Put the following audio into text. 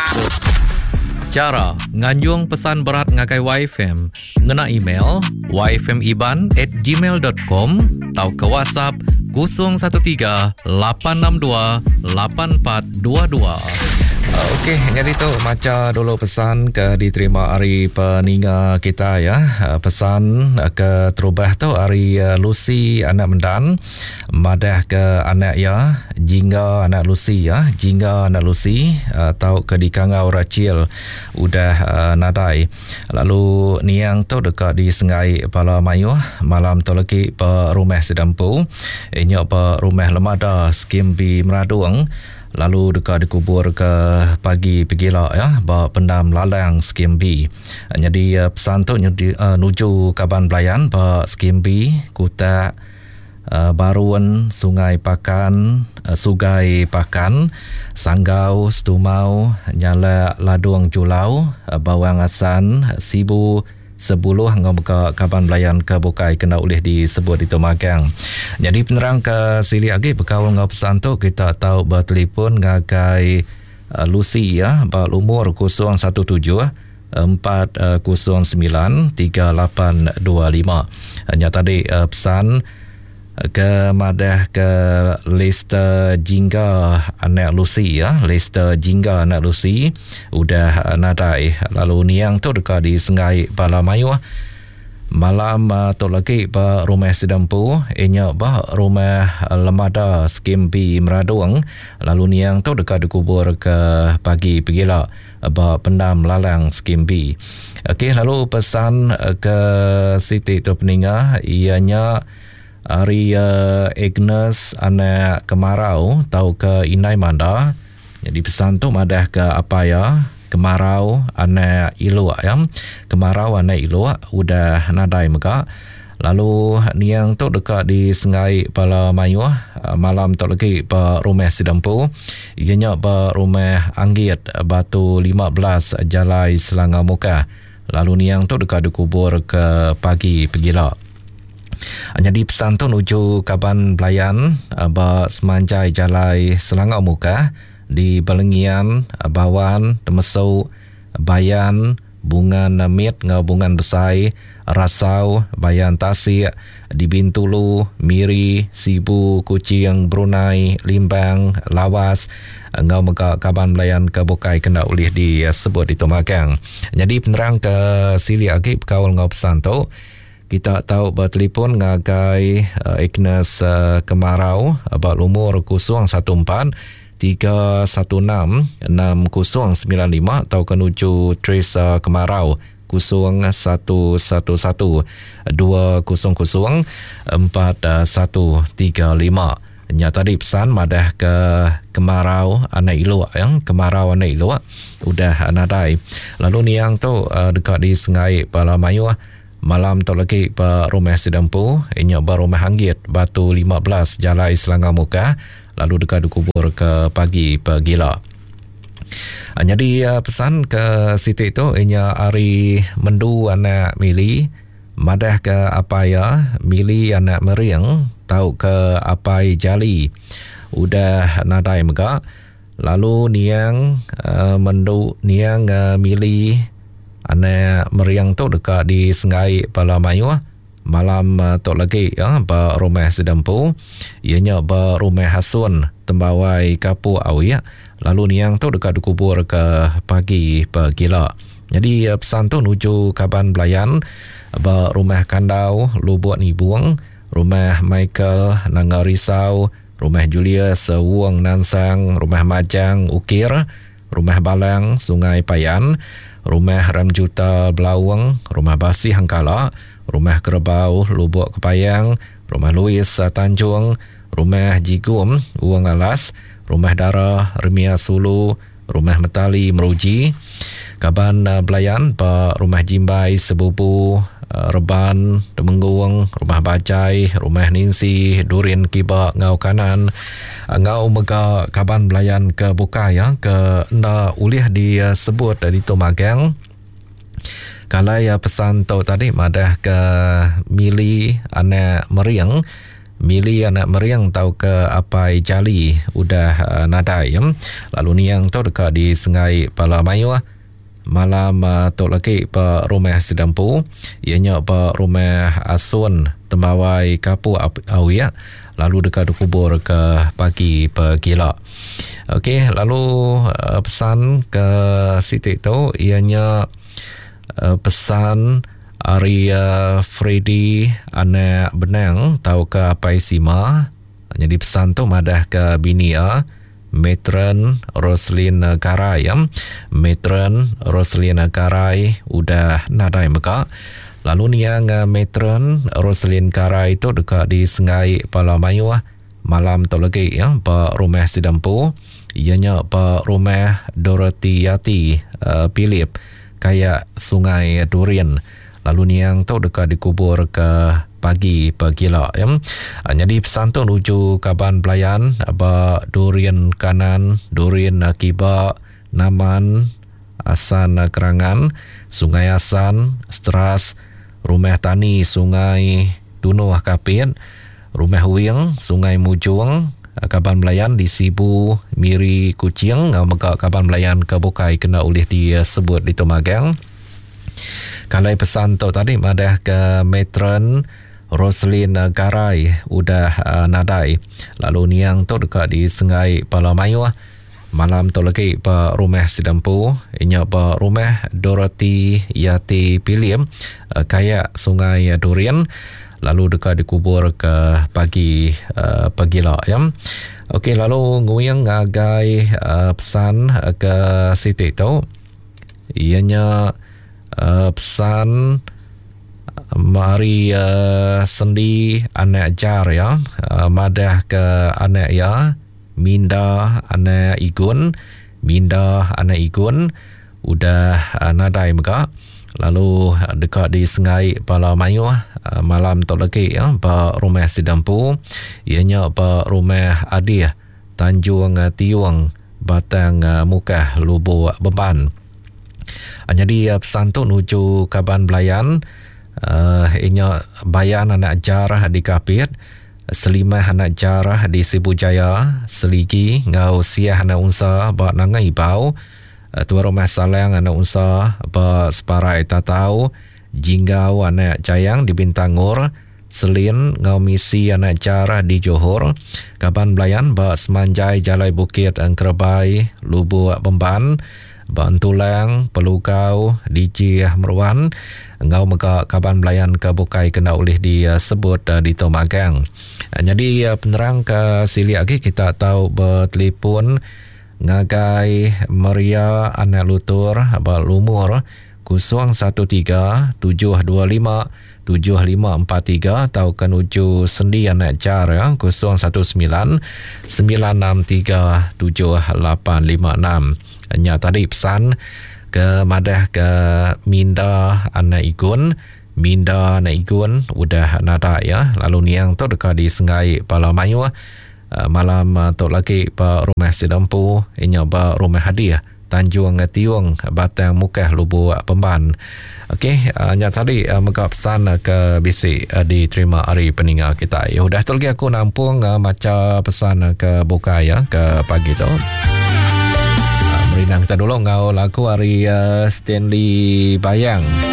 Cara nganjung pesan berat ngakai YFM ngena email yfmiban@gmail.com atau ke WhatsApp 013 862 8422. Okey, jadi tu macam dulu pesan ke diterima hari peninga kita ya. Pesan ke terubah tu hari Lucy anak mendan, madah ke anak ya, jingga anak Lucy ya, jingga anak Lucy atau ke di Kangau Racil udah nadai. Lalu niang tu dekat di Sengai Pala Mayu malam tu lagi pe rumah sedampu. Inya pe rumah lemada skim bi Meraduang. Lalu dekat dikubur ke pagi pegila ya bawa pendam lalang skim B. Jadi pesan tu nuju Kaban Belayan bawa skim B Kuta Baruan Sungai Pakan Sugai Pakan Sanggau Stumau Nyala Laduang Julau Bawang Asan Sibu 10 hingga buka Kaban Belayan ke Bukai kena oleh disebut itu magang. Jadi penerang ke sili lagi berkawal dengan pesan tu kita tahu bertelefon ngagai Lucy ya berumur 017 409 3825. Hanya tadi pesan ke madah ke Lester Jingga anak Lucy ya, Lester Jingga anak Lucy udah nadai. Lalu niang tu dekat di Sengai Balamayu malam tu lagi ba rumah sedampu inya ba rumah lemada skim B Meraduang. Lalu niang tu dekat dikubur ke pagi pegila ba pendam lalang skim B. Okey, lalu pesan ke Siti tu peninga ianya hari Agnes anak Kemarau tahu ke Inai Manda. Jadi pesan tu madah ke apa ya Kemarau anak Iluak ya. Kemarau anak Iluak udah nadai mega. Lalu niang tu dekat di Sengai Pala Mayu malam tu lagi pe rumah sedampu. Ianya pe rumah Anggit Batu 15 Jalai Selangor Muka. Lalu niang tu dekat dikubur ke pagi pegila. Jadi pesan tu nuju Kaban Belayan ba Semanjai Jalai Selangor Muka di Balengian Bawan Temesau Bayan Bungan Namit ngau Bungan Besai Rasau Bayan Tasik di Bintulu Miri Sibu Kuching Brunei Limbang Lawas ngau mega Kaban Belayan ke Bukai kena oleh disebut itu magang. Jadi penerang ke sili lagi berkawal ngau pesan tu kita tahu bertelefon ngagai Agnes Kemarau abad umur 014 316 6095 atau kenuju Trace Kemarau 0111 200 4135. Nya tadi pesan madah ke Kemarau anak Iluak yang Kemarau anak Iluak udah nadai. Lalu niang tu dekat di Sengai Palamayu malam tu lagi pe rumah sedampu inya ba rumah Anggit Batu 15 Jalai Selangor Muka. Lalu dekat dikubur ke pagi pegila. Jadi pesan ke Siti tu inya hari Mendu anak Mili madah ke Apaya Mili anak Meriang tahu ke Apai Jali udah nadai mega. Lalu niang Mendu niang Mili anak Meriang tu dekat di Sengai Pala Mayu malam tu lagi ya ba rumah sedampu ianya ba rumah Hasun Tembawai Kapu Awi. Lalu niang tu dekat dikubur ke pagi pegila. Jadi pesan tu nuju Kaban Belayan ba rumah Kandau Lubuk Nibuang, rumah Michael Nangau Risau, rumah Julius Wuang Nansang, rumah Majang Ukir, rumah Balang Sungai Payan, rumah Ramjuta Belawang, rumah Basi Hangkala, rumah Kerbau Lubuk Kepayang, rumah Louis Tanjung, rumah Jigum Uang Alas, rumah Dara Remia Sulu, rumah Metali Meruji. Kaban Belayan pa rumah Jimbai Sebubu Reban Temenggung, rumah Bacai, rumah Ninsi Durin Kiba Ngau Kanan ngau mega Kaban Belayan ke Bukai ya ke nda ulih disebut di Tumagang. Kalau ya pesan tu tadi madah ke Mili anak Meriang Mili anak meriang tau ke apai jali udah nadai. Lalu niang tu dekat di Sungai Palamayu malam tu lagi pa rumah sedampu ianya pa rumah asun tembawai kapu awia lalu dekat kubur ke pagi pagila. Okey, lalu pesan ke Siti tu ianya pesan Arya Freddy anak benang tahu ke apa sima. Jadi pesan tu madah ke bini Matron Roslin Karai. Matron Roslin Karai udah nadai meka. Lalu niang Matron Roslin Karai itu dekat di Sungai Palamayu malam tu lagi pa rumah sedampu ianya pa rumah Dorothy Yati Philip kayak Sungai Durian. Lalu niang tu dekat dikubur ke pagi pagila. Jadi pesan tu menuju Kaban Belayan apa Durian Kanan, Durian Kiba, Naman, Asan Kerangan, Sungai Asan, Stras, Rumah Tani Sungai Dunuh Kapit, Rumah Huing Sungai Mujung, Kaban Belayan di Sibu Miri Kucing, maka Kaban Belayan kebukai kena oleh disebut di Tomagang. Kalau pesan tu tadi madah ke Matron Roslin Karai udah nadai. Lalu niang tu dekat di Sungai Palamayu malam tu lagi pa rumah sedampu inya pa rumah Dorothy Yati Philip kayak Sungai Durian lalu dekat dikubur ke pagi pagila. Okey, lalu nguyang ngagai pesan ke Siti tu ianya pesan mari sendi anak jar madah ke anak Minda anak Igun udah nadai meka. Lalu dekat di Sungai Palamayu malam tu lagi pa rumah sedampu ianya pa rumah Adia Tanjung Tiung Batang Muka Lubuk Beban. Jadi pesan tu menuju Kaban Belayan ianya Bayan anak jarah di Kapit, Selimah anak jarah di Sibujaya, Seligi ngau Siah anak unsa ba Nangai Bau, Tua Rumah Salang anak unsa ba Separai Tatau, Jinggau anak Jayang di Bintangur, Selin ngau Misi anak jarah di Johor, Kaban Belayan ba Semanjai Jalai Bukit Angkerbai Lubuk Bemban, Bantulang, Pelukau, DJ Merwan, engkau maka Kaban Belayan ke bukai kena oleh disebut di Tomagang. Jadi penerang ke sili lagi kita tahu bertelefon ngagai Maria anak lutur berumur 013-725-7543 atau kenuju sendi anak jar 019-963-7856. Hanya tadi pesan ke madah ke Minda anak Igun udah nada lalu niang tu dekat di Sungai Palamayu malam tu lagi pa rumah sedampu inya ba rumah hadiah Tanjung Tiung Batang Muka Lubuk Pemban. Okey, hanya tadi maka pesan ke bisik diterima hari peninggal kita. Ya sudah tu lagi aku nampung macam pesan ke bukai ke pagi tu. Merinang kita dulu ngau laku hari Stanley Bayang.